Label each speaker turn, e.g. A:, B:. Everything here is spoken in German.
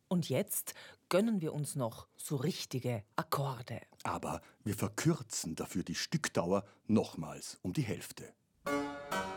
A: Und jetzt gönnen wir uns noch so richtige Akkorde.
B: Aber wir verkürzen dafür die Stückdauer nochmals um die Hälfte.